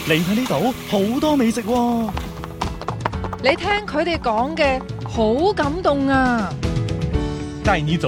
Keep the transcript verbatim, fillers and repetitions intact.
你睇呢度好多美食喎。 你聽佢哋講嘅好感動啊！ 帶你走